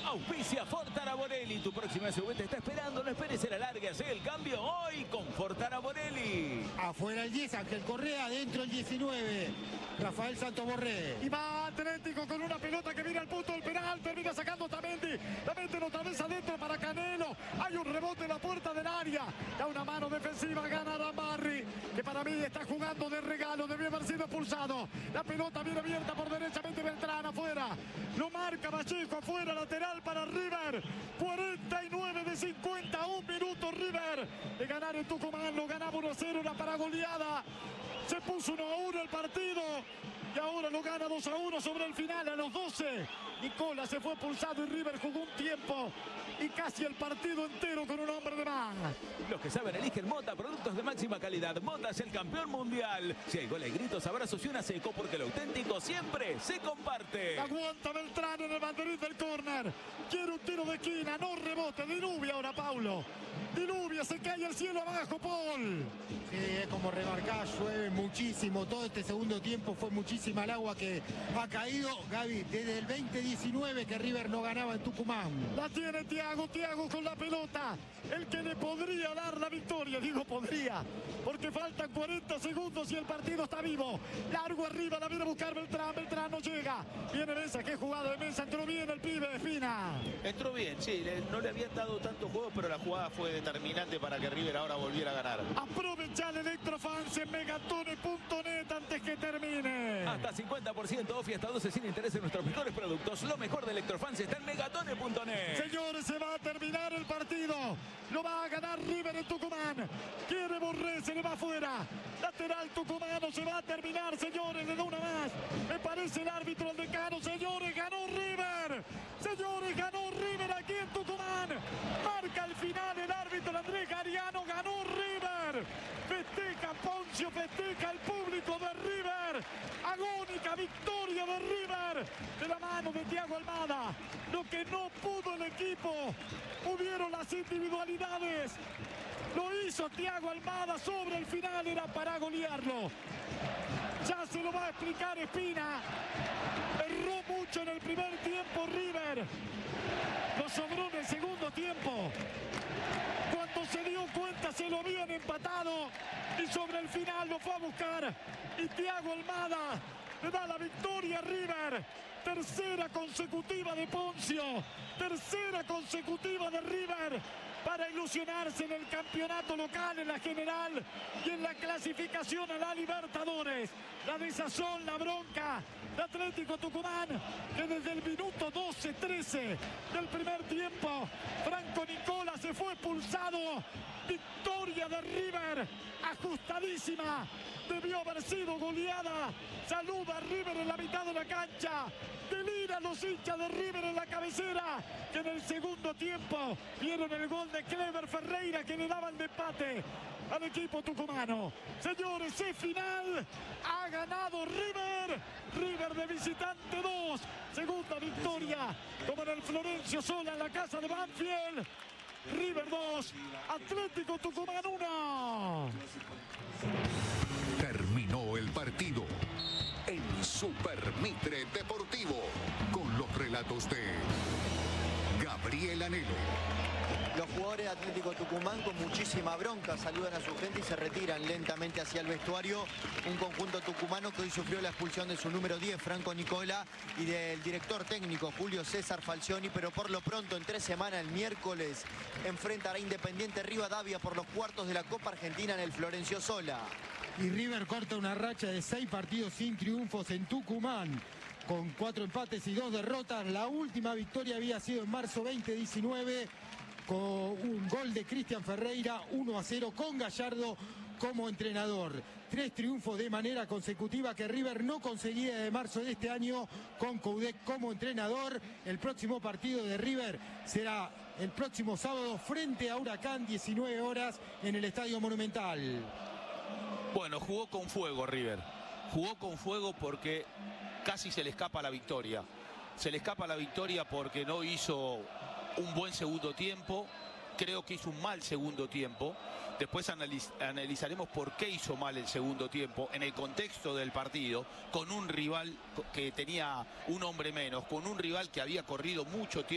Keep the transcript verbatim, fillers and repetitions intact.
Auspicia Fortaraborelli. Tu próxima S U V te está esperando. No esperes el alargue. Hacé el cambio hoy con Fortaraborelli. Afuera el diez, Ángel Correa. Adentro el diecinueve, Rafael Santoborré. Y va Atlético con una pelota que viene al punto del penal. Termina sacando Otamendi. La meten otra vez adentro para Canelo. Hay un rebote en la puerta del área. Da una mano defensiva. Gana Rambarri, que para mí está jugando de regalo. Debió haber sido expulsado. La pelota viene abierta por derechamente Beltrán. Afuera. Lo marca Vallejo. Afuera. Lateral para River. cuarenta y nueve de cincuenta. Un minuto River de ganar en Tucumán. Lo ganaba uno a cero. Una paragoleada. Se puso uno a uno el partido. Y ahora lo gana dos a uno sobre el final a los doce. Nicola se fue expulsado y River jugó un tiempo y casi el partido entero con un hombre de más. Los que saben eligen Mota, productos de máxima calidad. Mota es el campeón mundial. Si hay goles, gritos, abrazos y una seco, porque lo auténtico siempre se comparte. Aguanta Beltrán en el banderín del córner. Quiere un tiro de esquina, no rebote. Diluvia ahora Paulo. Diluvia, se cae el cielo abajo, Paul. Sí, es como remarcar, llueve muchísimo. Todo este segundo tiempo fue muchísima el agua que ha caído. Gaby, desde el veinte diecinueve que River no ganaba en Tucumán. La tiene Thiago, Thiago con la pelota. El que le podría dar la victoria, digo podría, porque faltan cuarenta segundos y el partido está vivo. Largo arriba, la viene a buscar Beltrán. Beltrán no llega. Viene Mesa, qué jugada de Mesa. Entró bien el pibe de Fina. Entró bien, sí, le, no le habían dado tanto juego, pero la jugada fue determinante para que River ahora volviera a ganar. Aprovecha el Electrofans en megatone punto net antes que termine. Hasta cincuenta por ciento off y hasta doce sin interés en nuestros mejores productos. Lo mejor de Electrofans está en megatone punto net. Señores, se va a terminar el partido. Lo va a ganar River en Tucumán. Quiere Borré, se le va afuera. Lateral tucumano, se va a terminar, señores, le da una más. Me parece el árbitro, el decano. Señores, ganó River. Señores, ganó River aquí en Tucumán. Marca el final el árbitro Andrés Gariano. Ganó River. Festeja Poncio, festeja el público de River. Agónica victoria de River. De la mano de Thiago Almada. Lo que no pudo el equipo. Hubieron las individualidades. Lo hizo Thiago Almada sobre el final. Era para golearlo. Ya se lo va a explicar Espina. Erró mucho en el primer tiempo River. Lo sobró en el segundo tiempo. Cuando se dio cuenta se lo habían empatado. Y sobre el final lo fue a buscar. Y Thiago Almada le da la victoria a River. Tercera consecutiva de Poncio. Tercera consecutiva de River. Para ilusionarse en el campeonato local, en la general y en la clasificación a la Libertadores. La desazón, la bronca de Atlético Tucumán, que desde el minuto doce trece del primer tiempo, Franco Nicola se fue expulsado. Victoria de River, ajustadísima. Debió haber sido goleada. Saluda a River en la mitad de la cancha. Deliran los hinchas de River en la cabecera, que en el segundo tiempo vieron el gol de Clever Ferreira que le daba el empate al equipo tucumano. Señores, es final. Ha ganado River. River de visitante dos. Segunda victoria, como en el Florencio Sola en la casa de Banfield. River dos, Atlético Tucumán uno. Terminó el partido en Super Mitre Deportivo con los relatos de Gabriel Anelo. Los jugadores de Atlético Tucumán con muchísima bronca saludan a su gente y se retiran lentamente hacia el vestuario. Un conjunto tucumano que hoy sufrió la expulsión de su número diez, Franco Nicola, y del director técnico Julio César Falcioni, pero por lo pronto en tres semanas, el miércoles, enfrentará a Independiente Rivadavia por los cuartos de la Copa Argentina en el Florencio Sola. Y River corta una racha de seis partidos sin triunfos en Tucumán, con cuatro empates y dos derrotas. La última victoria había sido en marzo veinte diecinueve, con un gol de Cristian Ferreira, uno a cero, con Gallardo como entrenador. Tres triunfos de manera consecutiva que River no conseguía de marzo de este año, con Coudé como entrenador. El próximo partido de River será el próximo sábado frente a Huracán, diecinueve horas, en el Estadio Monumental. Bueno, jugó con fuego River. Jugó con fuego porque casi se le escapa la victoria. Se le escapa la victoria porque no hizo un buen segundo tiempo. Creo que hizo un mal segundo tiempo. Después analiz analizaremos por qué hizo mal el segundo tiempo en el contexto del partido, con un rival que tenía un hombre menos, con un rival que había corrido mucho tiempo.